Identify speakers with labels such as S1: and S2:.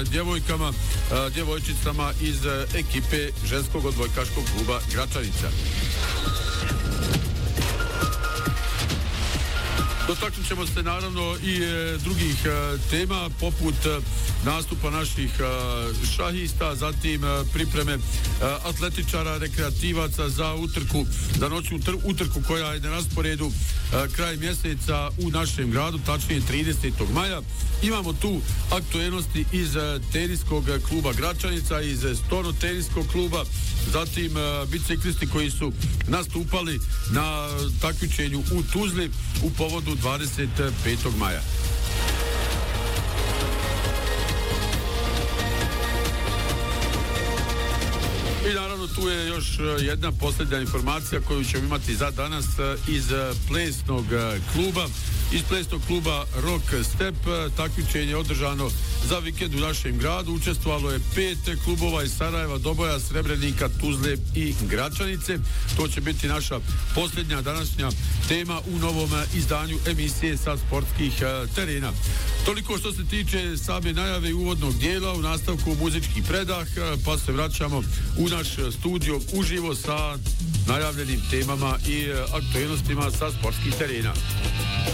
S1: djevojčicama iz ekipe ženskog odbojkaškog kluba Gračanica. Dotaknut ćemo se naravno i drugih tema poput nastupa naših šahista, zatim pripreme atletičara, rekreativaca za noćnu utrku koja je na rasporedu kraj mjeseca u našem gradu, tačnije 30. maja. Imamo tu aktuelnosti iz teniskog kluba Gračanica, iz stono-teniskog kluba, zatim biciklisti koji su nastupali na takmičenju u Tuzli u povodu 25. maja. I naravno tu je još jedna posljednja informacija koju ćemo imati za danas iz plesnog kluba. Iz plesnog kluba Rock Step takmičenje je održano za vikend u našem gradu. Učestvovalo je 5 klubova iz Sarajeva, Doboja, Srebrenika, Tuzle i Gračanice. To će biti naša posljednja današnja tema u novom izdanju emisije sa sportskih terena. Toliko što se tiče same najave i uvodnog dijela, u nastavku muzički predah, pa se vraćamo u naš studio uživo sa najavljenim temama i aktuelnostima sa sportskih terena.